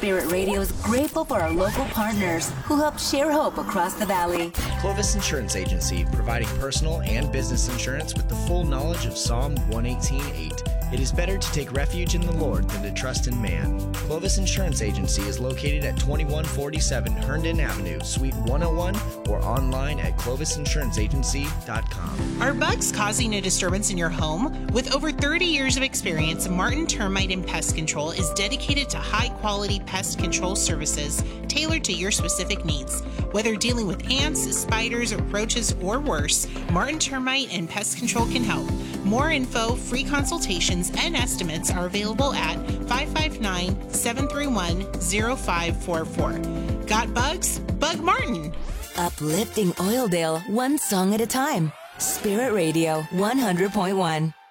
Spirit Radio is grateful for our local partners who help share hope across the valley. Clovis Insurance Agency, providing personal and business insurance with the full knowledge of Psalm 118:8. It is better to take refuge in the Lord than to trust in man. Clovis Insurance Agency is located at 2147 Herndon Avenue, Suite 101, or online at clovisinsuranceagency.com. Are bugs causing a disturbance in your home? With over 30 years of experience, Martin Termite and Pest Control is dedicated to high-quality pest control services tailored to your specific needs. Whether dealing with ants, spiders, roaches, or worse, Martin Termite and Pest Control can help. More info, free consultations, and estimates are available at 559-731-0544. Got bugs? Bug Martin! Uplifting Oildale, one song at a time. Spirit Radio 100.1.